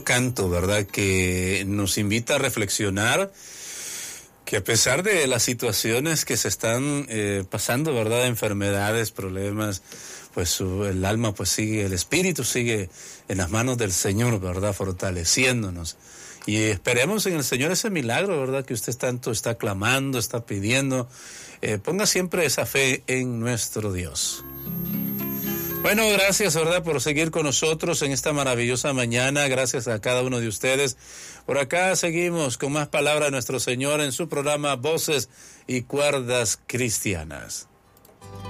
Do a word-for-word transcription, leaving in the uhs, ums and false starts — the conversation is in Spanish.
Canto, ¿verdad?, que nos invita a reflexionar que a pesar de las situaciones que se están eh, pasando, ¿verdad?, enfermedades, problemas, pues su, el alma pues sigue, el espíritu sigue en las manos del Señor, ¿verdad?, fortaleciéndonos. Y esperemos en el Señor ese milagro, ¿verdad?, que usted tanto está clamando, está pidiendo. Eh, ponga siempre esa fe en nuestro Dios. Bueno, gracias, ¿verdad?, por seguir con nosotros en esta maravillosa mañana. Gracias a cada uno de ustedes. Por acá seguimos con más palabra de nuestro Señor en su programa Voces y Cuerdas Cristianas.